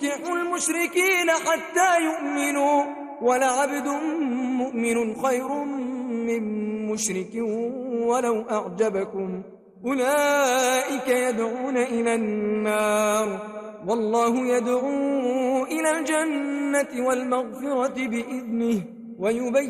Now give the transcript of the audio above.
تنكحوا المشركين حتى يؤمنوا ولعبد مؤمن خير من مشرك ولو أعجبكم أولئك يدعون إلى النار والله يدعو إلى الجنة والمغفرة بإذنه ويبين